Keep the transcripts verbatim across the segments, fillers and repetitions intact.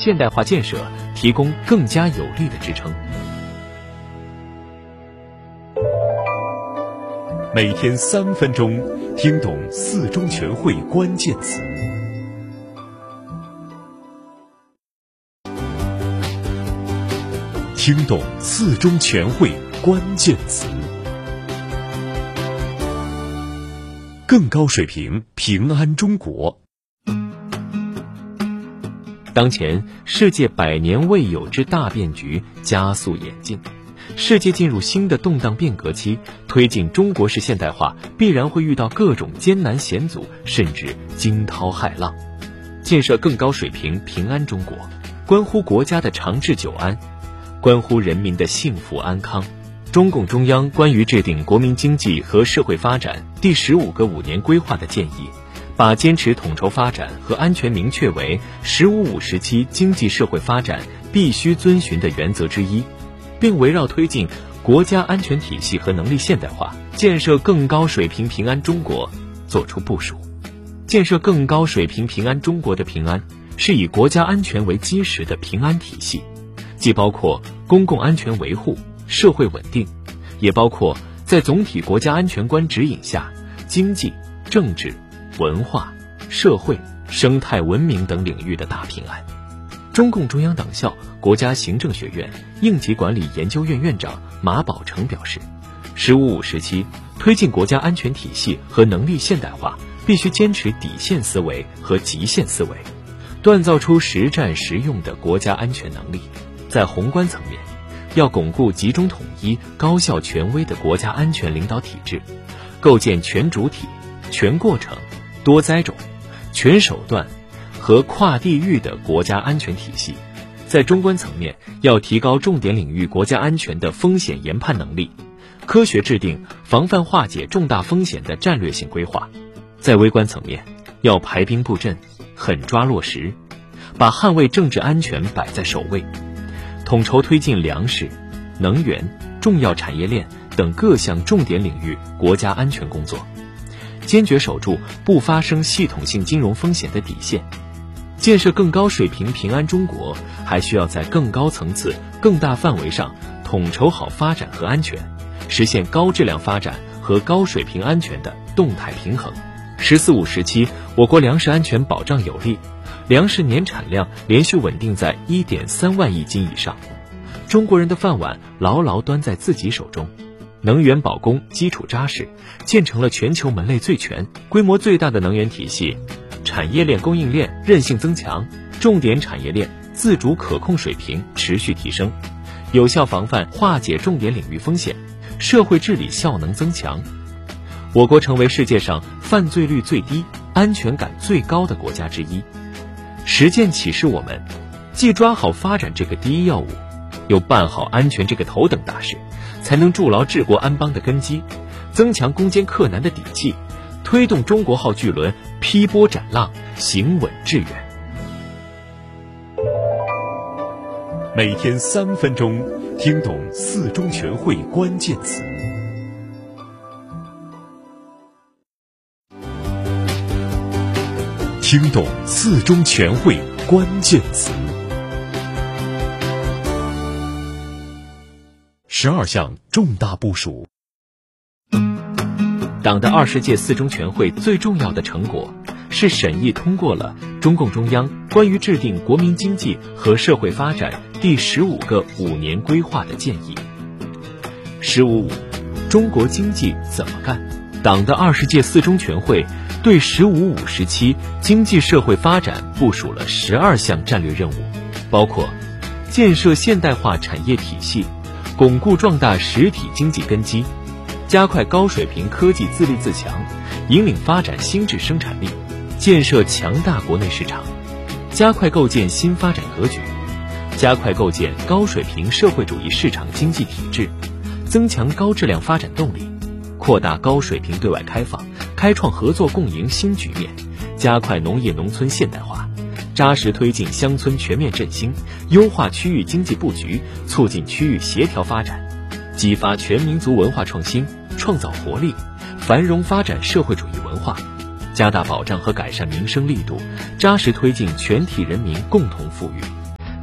现代化建设提供更加有力的支撑。 每天三分钟，听懂四中全会关键词。听懂四中全会关键词。更高水平，平安中国。 当前，世界百年未有之大变局加速演进，世界进入新的动荡变革期，推进中国式现代化必然会遇到各种艰难险阻，甚至惊涛骇浪。建设更高水平平安中国，关乎国家的长治久安，关乎人民的幸福安康。中共中央关于制定国民经济和社会发展第十五个五年规划的建议，把坚持统筹发展和安全明确为“十五五”时期经济社会发展必须遵循的原则之一，并围绕推进国家安全体系和能力现代化，建设更高水平平安中国作出部署。建设更高水平平安中国的平安，是以国家安全为基石的平安体系，既包括公共安全维护、社会稳定，也包括在总体国家安全观指引下，经济、政治、文化、社会、生态文明等领域的大平安。中共中央党校国家行政学院应急管理研究院院长马宝成表示，十五五时期推进国家安全体系和能力现代化，必须坚持底线思维和极限思维，锻造出实战实用的国家安全能力。在宏观层面，要巩固集中统一、高效权威的国家安全领导体制，构建全主体、全过程、多灾种、全手段和跨地域的国家安全体系。在中观层面，要提高重点领域国家安全的风险研判能力，科学制定防范化解重大风险的战略性规划。在微观层面，要排兵布阵，狠抓落实，把捍卫政治安全摆在首位，统筹推进粮食、能源、重要产业链等各项重点领域国家安全工作，坚决守住不发生系统性金融风险的底线。建设更高水平平安中国，还需要在更高层次、更大范围上统筹好发展和安全，实现高质量发展和高水平安全的动态平衡。十四五时期，我国粮食安全保障有力，粮食年产量连续稳定在 一点三万亿斤以上，中国人的饭碗牢牢端在自己手中，能源保供基础扎实，建成了全球门类最全、规模最大的能源体系，产业链供应链韧性增强，重点产业链自主可控水平持续提升，有效防范化解重点领域风险，社会治理效能增强。我国成为世界上犯罪率最低、安全感最高的国家之一。实践启示我们，既抓好发展这个第一要务，又办好安全这个头等大事，才能筑牢治国安邦的根基，增强攻坚克难的底气，推动中国号巨轮劈波斩浪，行稳致远。 每天三分钟，听懂四中全会关键词。听懂四中全会关键词。十二项重大部署。 党的二十届四中全会最重要的成果是审议通过了中共中央关于制定国民经济和社会发展第十五个五年规划的建议。十五五，中国经济怎么干？党的二十届四中全会对十五五时期经济社会发展部署了十二项战略任务，包括建设现代化产业体系，巩固壮大实体经济根基，加快高水平科技自立自强，引领发展新质生产力，建设强大国内市场，加快构建新发展格局，加快构建高水平社会主义市场经济体制，增强高质量发展动力，扩大高水平对外开放，开创合作共赢新局面，加快农业农村现代化，扎实推进乡村全面振兴，优化区域经济布局，促进区域协调发展，激发全民族文化创新，创造活力，繁荣发展社会主义文化，加大保障和改善民生力度，扎实推进全体人民共同富裕。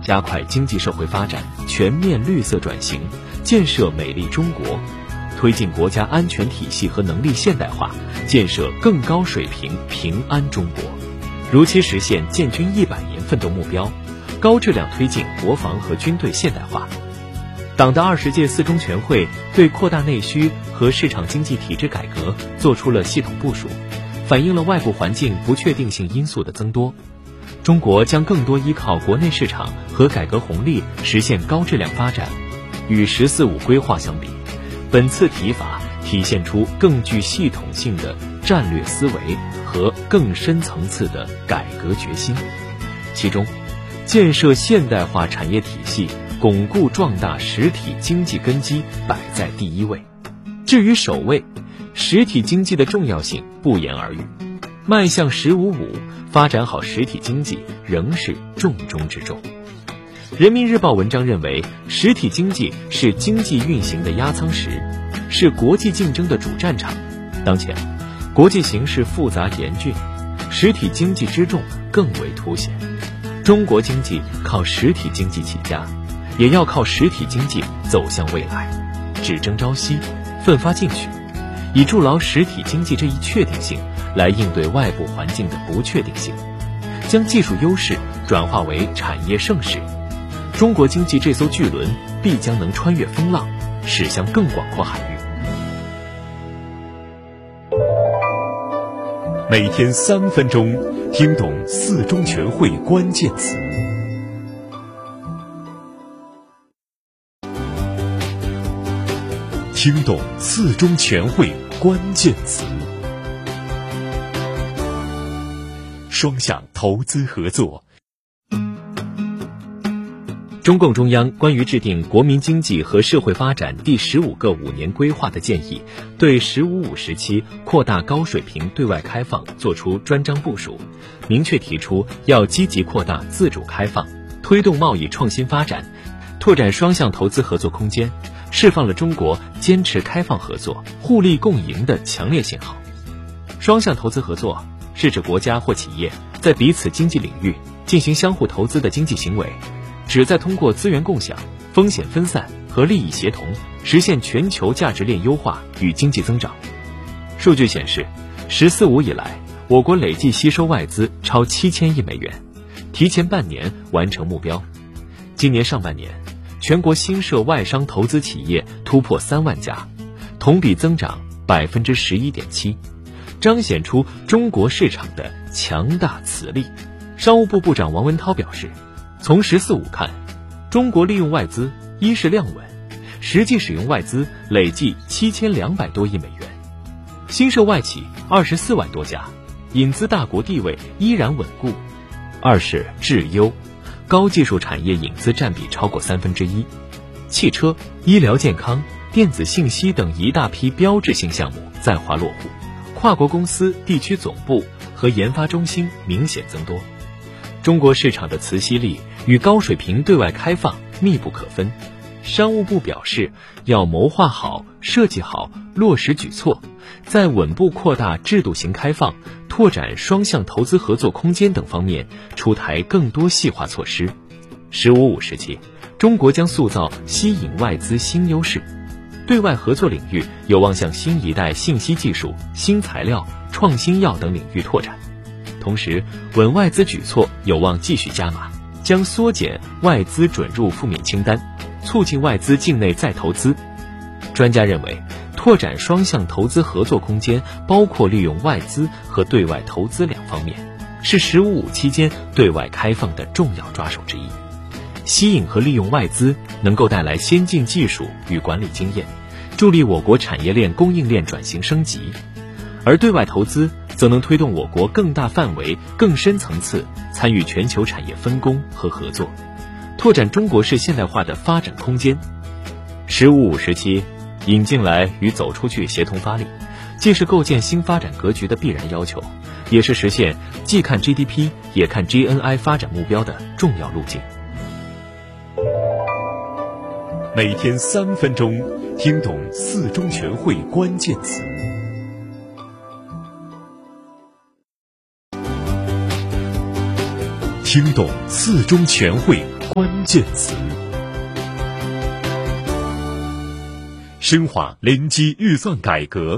加快经济社会发展，全面绿色转型，建设美丽中国，推进国家安全体系和能力现代化，建设更高水平平安中国，如期实现建军一百年奋斗目标，高质量推进国防和军队现代化。党的二十届四中全会对扩大内需和市场经济体制改革作出了系统部署，反映了外部环境不确定性因素的增多。中国将更多依靠国内市场和改革红利实现高质量发展。与“十四五”规划相比，本次提法体现出更具系统性的战略思维和更深层次的改革决心。其中，建设现代化产业体系，巩固壮大实体经济根基摆在第一位。至于首位，实体经济的重要性不言而喻。迈向“十五五”，发展好实体经济仍是重中之重。人民日报文章认为，实体经济是经济运行的压舱石，是国际竞争的主战场。当前，国际形势复杂严峻，实体经济之重更为凸显。中国经济靠实体经济起家，也要靠实体经济走向未来，只争朝夕，奋发进取，以筑牢实体经济这一确定性，来应对外部环境的不确定性，将技术优势转化为产业盛世。中国经济这艘巨轮必将能穿越风浪，驶向更广阔海域。 每天三分钟，听懂四中全会关键词。听懂四中全会关键词。双向投资合作。 中共中央关于制定国民经济和社会发展第十五个五年规划的建议，对“十五五”时期扩大高水平对外开放作出专章部署，明确提出要积极扩大自主开放，推动贸易创新发展，拓展双向投资合作空间，释放了中国坚持开放合作、互利共赢的强烈信号。双向投资合作是指国家或企业在彼此经济领域进行相互投资的经济行为，旨在通过资源共享、风险分散和利益协同，实现全球价值链优化与经济增长。数据显示，“十四五”以来，我国累计吸收外资超七千亿美元，提前半年完成目标。今年上半年，全国新设外商投资企业突破三万家，同比增长百分之十一点七，彰显出中国市场的强大磁力。商务部部长王文涛表示，从“十四五”看，中国利用外资一是量稳，实际使用外资累计七千两百多亿美元，新设外企二十四万多家，引资大国地位依然稳固；二是质优，高技术产业引资占比超过三分之一，汽车、医疗健康、电子信息等一大批标志性项目在华落户，跨国公司地区总部和研发中心明显增多。中国市场的磁吸力与高水平对外开放密不可分。商务部表示，要谋划好、设计好、落实举措，在稳步扩大制度型开放、拓展双向投资合作空间等方面出台更多细化措施。十五五时期，中国将塑造吸引外资新优势，对外合作领域有望向新一代信息技术、新材料、创新药等领域拓展。同时，稳外资举措有望继续加码，将缩减外资准入负面清单，促进外资境内再投资。专家认为，拓展双向投资合作空间包括利用外资和对外投资两方面，是“十五五”期间对外开放的重要抓手之一。吸引和利用外资能够带来先进技术与管理经验，助力我国产业链供应链转型升级；而对外投资则能推动我国更大范围、更深层次参与全球产业分工和合作，拓展中国式现代化的发展空间。十五五时期，引进来与走出去协同发力，既是构建新发展格局的必然要求，也是实现既看 G D P 也看 G N I 发展目标的重要路径。 每天三分钟，听懂四中全会关键词。 听懂四中全会关键词，深化零基预算改革。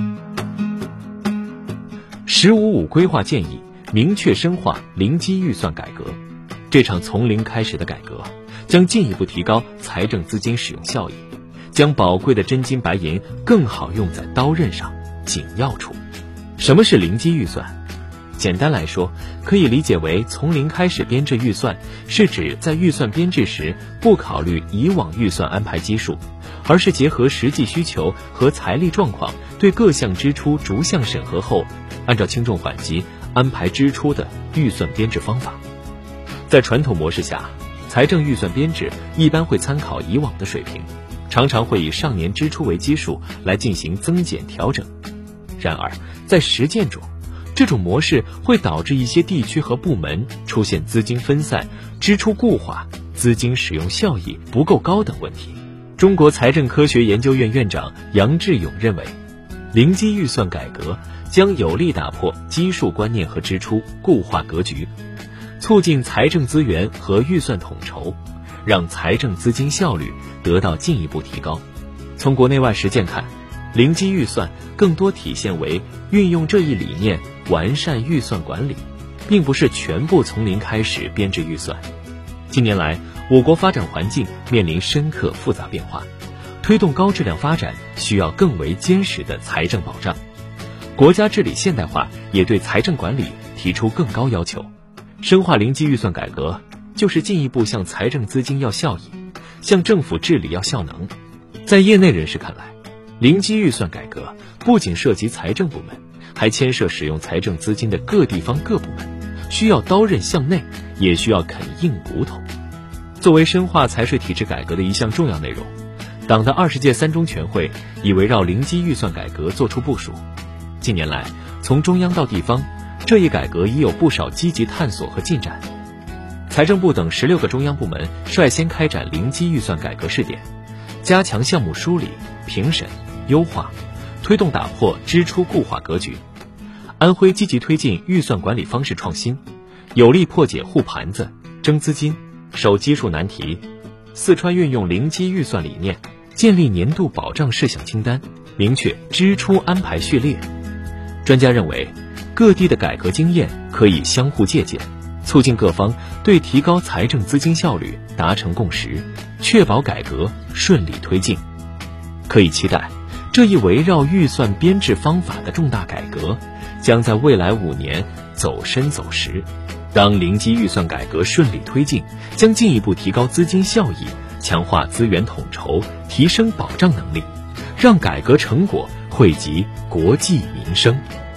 十五五规划建议明确深化零基预算改革。这场从零开始的改革，将进一步提高财政资金使用效益，将宝贵的真金白银更好用在刀刃上、紧要处。什么是零基预算？简单来说，可以理解为从零开始编制预算，是指在预算编制时不考虑以往预算安排基数，而是结合实际需求和财力状况，对各项支出逐项审核后，按照轻重缓急安排支出的预算编制方法。在传统模式下，财政预算编制一般会参考以往的水平，常常会以上年支出为基数来进行增减调整。然而，在实践中，这种模式会导致一些地区和部门出现资金分散、支出固化、资金使用效益不够高等问题。中国财政科学研究院院长杨志勇认为，零基预算改革将有力打破基数观念和支出固化格局，促进财政资源和预算统筹，让财政资金效率得到进一步提高。从国内外实践看，零基预算更多体现为运用这一理念完善预算管理，并不是全部从零开始编制预算。近年来，我国发展环境面临深刻复杂变化，推动高质量发展需要更为坚实的财政保障。国家治理现代化也对财政管理提出更高要求。深化零基预算改革，就是进一步向财政资金要效益，向政府治理要效能。在业内人士看来，零基预算改革不仅涉及财政部门，还牵涉使用财政资金的各地方各部门，需要刀刃向内，也需要啃硬骨头。作为深化财税体制改革的一项重要内容，党的二十届三中全会已围绕零基预算改革作出部署。近年来，从中央到地方，这一改革已有不少积极探索和进展。财政部等十六个中央部门率先开展零基预算改革试点，加强项目梳理、评审、优化，推动打破支出固化格局。安徽积极推进预算管理方式创新，有力破解护盘子、争资金、守基数难题。四川运用零基预算理念，建立年度保障事项清单，明确支出安排序列。专家认为，各地的改革经验可以相互借鉴，促进各方对提高财政资金效率达成共识，确保改革顺利推进。可以期待，这一围绕预算编制方法的重大改革，将在未来五年走深走实。当零基预算改革顺利推进，将进一步提高资金效益，强化资源统筹，提升保障能力，让改革成果惠及国计民生。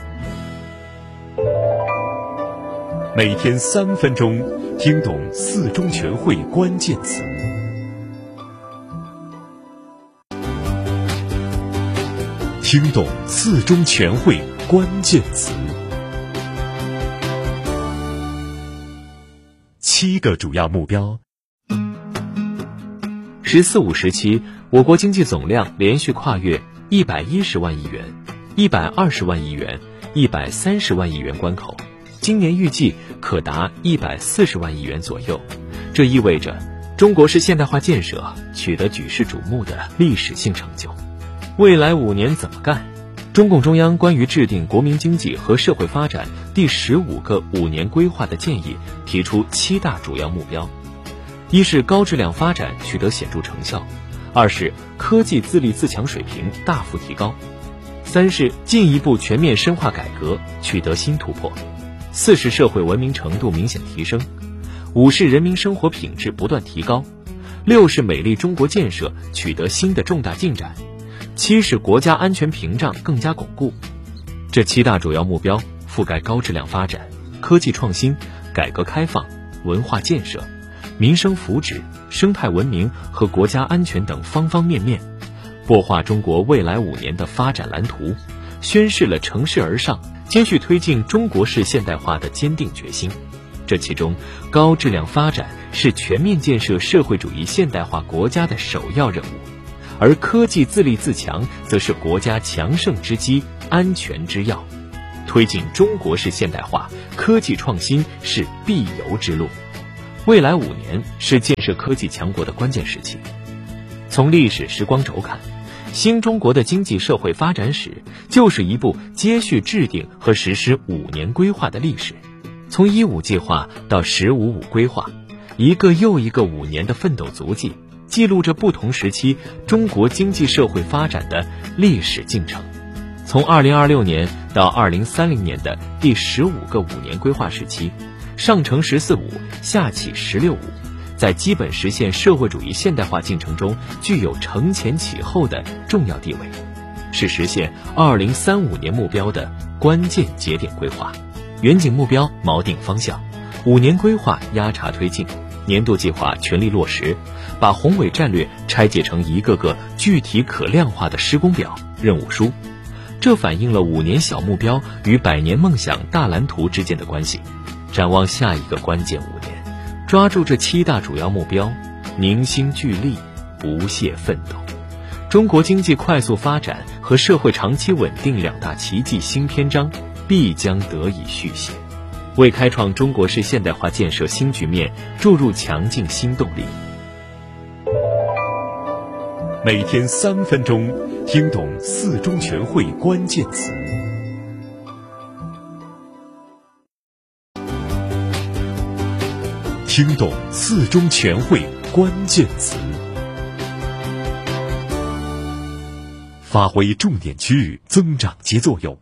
每天三分钟，听懂四中全会关键词。听懂四中全会关键词。七个主要目标。 十四五时期，我国经济总量连续跨越一百一十万亿元、一百二十万亿元、一百三十万亿元关口，今年预计可达一百四十万亿元左右。这意味着中国式现代化建设取得举世瞩目的历史性成就。未来五年怎么干？中共中央关于制定国民经济和社会发展第十五个五年规划的建议提出七大主要目标：一是高质量发展取得显著成效，二是科技自立自强水平大幅提高，三是进一步全面深化改革取得新突破，四是社会文明程度明显提升，五是人民生活品质不断提高，六是美丽中国建设取得新的重大进展，七是国家安全屏障更加巩固。这七大主要目标覆盖高质量发展、科技创新、改革开放、文化建设、民生福祉、生态文明和国家安全等方方面面，擘画中国未来五年的发展蓝图，宣示了乘势而上、继续推进中国式现代化的坚定决心。这其中，高质量发展是全面建设社会主义现代化国家的首要任务，而科技自立自强则是国家强盛之基、安全之要。 推进中国式现代化，科技创新是必由之路。未来五年是建设科技强国的关键时期。从历史时光轴看，新中国的经济社会发展史就是一部接续制定和实施五年规划的历史。从一五计划到十五五规划，一个又一个五年的奋斗足迹，记录着不同时期中国经济社会发展的历史进程。从二零二六年到二零三零年的第十五个五年规划时期，上承十四五，下启十六五，在基本实现社会主义现代化进程中具有承前启后的重要地位，是实现二零三五年目标的关键节点规划。远景目标锚定方向，五年规划压茶推进，年度计划全力落实，把宏伟战略拆解成一个个具体可量化的施工表、任务书。这反映了五年小目标与百年梦想大蓝图之间的关系。展望下一个关键五年，抓住这七大主要目标，凝心聚力，不懈奋斗，中国经济快速发展和社会长期稳定两大奇迹新篇章必将得以续写，为开创中国式现代化建设新局面注入强劲新动力。 每天三分钟，听懂四中全会关键词。听懂四中全会关键词，发挥重点区域增长极作用。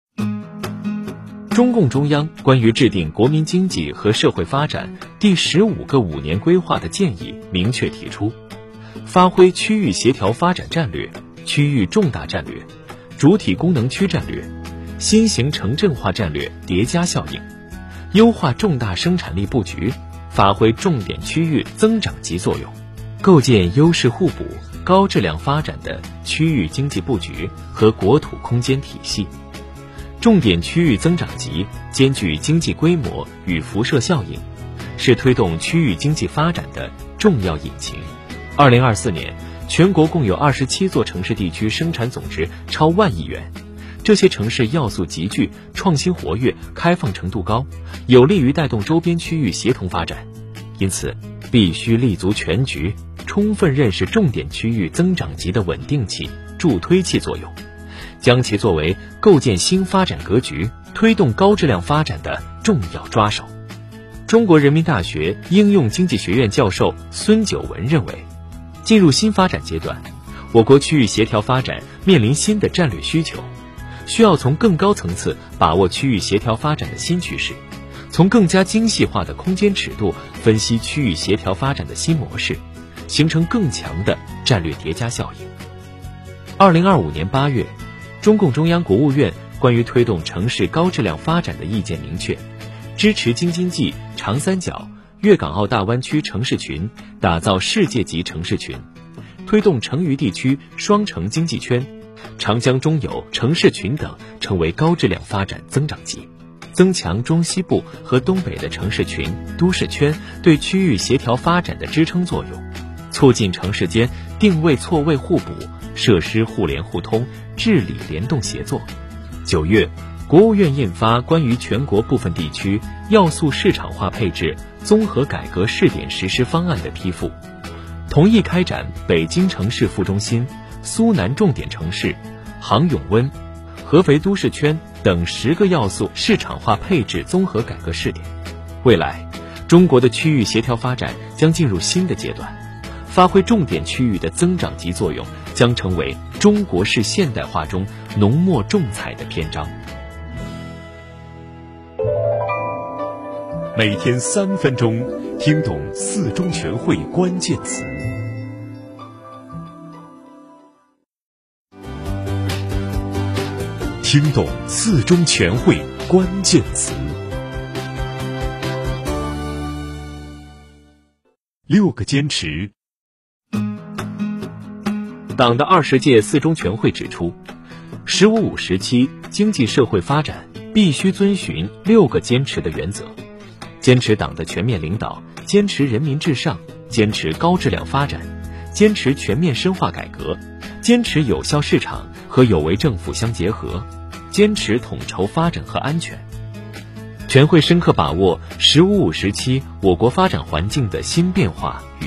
中共中央关于制定国民经济和社会发展第十五个五年规划的建议明确提出，发挥区域协调发展战略、区域重大战略、主体功能区战略、新型城镇化战略叠加效应，优化重大生产力布局，发挥重点区域增长极作用，构建优势互补、高质量发展的区域经济布局和国土空间体系。重点区域增长极兼具经济规模与辐射效应，是推动区域经济发展的重要引擎。二零二四年，全国共有二十七座城市地区生产总值超万亿元，这些城市要素集聚，创新活跃，开放程度高，有利于带动周边区域协同发展。因此，必须立足全局，充分认识重点区域增长极的稳定器、助推器作用，将其作为构建新发展格局、推动高质量发展的重要抓手。中国人民大学应用经济学院教授孙九文认为，进入新发展阶段，我国区域协调发展面临新的战略需求，需要从更高层次把握区域协调发展的新趋势，从更加精细化的空间尺度分析区域协调发展的新模式，形成更强的战略叠加效应。二零二五年八月，中共中央、国务院关于推动城市高质量发展的意见明确，支持京津冀、长三角、粤港澳大湾区城市群打造世界级城市群，推动成渝地区双城经济圈、长江中游城市群等成为高质量发展增长极，增强中西部和东北的城市群、都市圈对区域协调发展的支撑作用，促进城市间定位错位互补、设施互联互通、治理联动协作。九月，国务院印发关于全国部分地区要素市场化配置综合改革试点实施方案的批复，同意开展北京城市副中心、苏南重点城市、杭永温、合肥都市圈等十个要素市场化配置综合改革试点。未来，中国的区域协调发展将进入新的阶段，发挥重点区域的增长极作用，将成为中国式现代化中浓墨重彩的篇章。 每天三分钟，听懂四中全会关键词。听懂四中全会关键词。六个坚持。 党的二十届四中全会指出，十五五时期经济社会发展必须遵循六个坚持的原则：坚持党的全面领导，坚持人民至上，坚持高质量发展，坚持全面深化改革，坚持有效市场和有为政府相结合， 坚持统筹发展和安全。全会深刻把握“十五五”时期我国发展环境的新变化与